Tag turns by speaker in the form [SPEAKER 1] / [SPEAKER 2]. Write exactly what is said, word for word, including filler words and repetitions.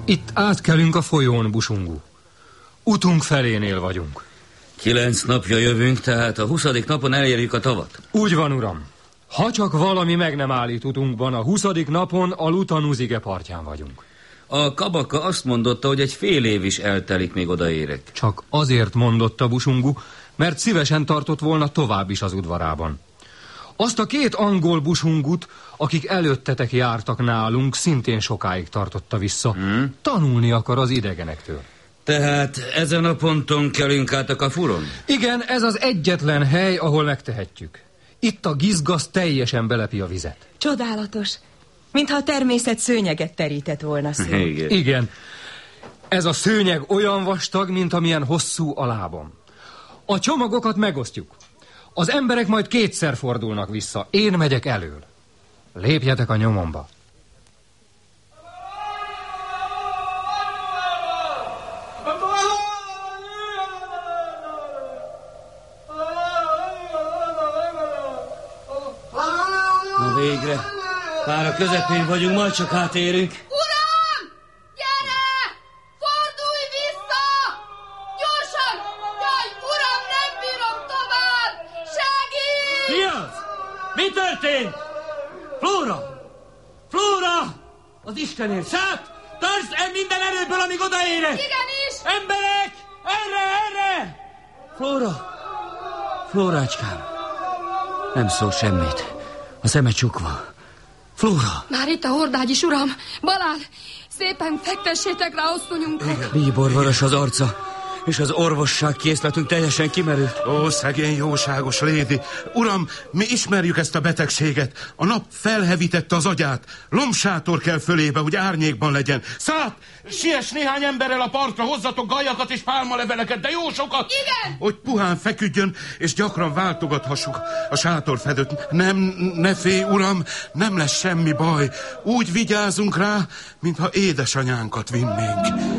[SPEAKER 1] Itt átkelünk a folyón, Busungu. Utunk felénél vagyunk.
[SPEAKER 2] Kilenc napja jövünk, tehát a huszadik napon elérjük a tavat.
[SPEAKER 1] Úgy van, uram. Ha csak valami meg nem állít utunkban, a huszadik napon a Lutanuzige partján vagyunk.
[SPEAKER 2] A kabaka azt mondotta, hogy egy fél év is eltelik, még odaérek.
[SPEAKER 1] Csak azért mondotta Busungu, mert szívesen tartott volna tovább is az udvarában. Azt a két angol Busungut, akik előttetek jártak nálunk, szintén sokáig tartotta vissza. Hmm? Tanulni akar az idegenektől.
[SPEAKER 2] Tehát ezen a ponton kelünk át a Kafuron?
[SPEAKER 1] Igen, ez az egyetlen hely, ahol megtehetjük. Itt a gizgasz teljesen belepi a vizet.
[SPEAKER 3] Csodálatos. Mintha a természet szőnyeget terített volna szó.
[SPEAKER 2] Igen.
[SPEAKER 1] Igen. Ez a szőnyeg olyan vastag, mint amilyen hosszú a lábam. A csomagokat megosztjuk. Az emberek majd kétszer fordulnak vissza. Én megyek elől. Lépjetek a nyomomba.
[SPEAKER 2] Na végre. Már a közepén vagyunk, majd csak átérünk.
[SPEAKER 4] Uram! Gyere! Fordulj vissza! Gyorsan! Jaj, uram, nem bírom tovább! Segíts!
[SPEAKER 2] Mi az? Mi történt? Flóra! Flóra! Az Istenért, sát! Tartsd el minden erőből, amíg odaérek!
[SPEAKER 4] Igenis!
[SPEAKER 2] Emberek! Erre, erre! Flóra! Flórácskám! Nem szól semmit. A szeme csukva. Flóra!
[SPEAKER 4] Már itt a hordágyis, uram! Balázs, szépen fektessétek rá asszonyunkat!
[SPEAKER 2] Bíborvaros az arca, és az orvosság készletünk teljesen kimerült.
[SPEAKER 5] Ó, szegény jóságos lédi! Uram, mi ismerjük ezt a betegséget. A nap felhevítette az agyát. Lombsátor kell fölébe, hogy árnyékban legyen. Szállt! Siess néhány emberrel a partra, hozzatok gajakat és pálmaleveleket, de jó sokat!
[SPEAKER 4] Igen!
[SPEAKER 5] Hogy puhán feküdjön, és gyakran váltogathassuk a sátorfedőt. Nem, ne félj, uram, nem lesz semmi baj. Úgy vigyázunk rá, mintha édesanyánkat vinnénk.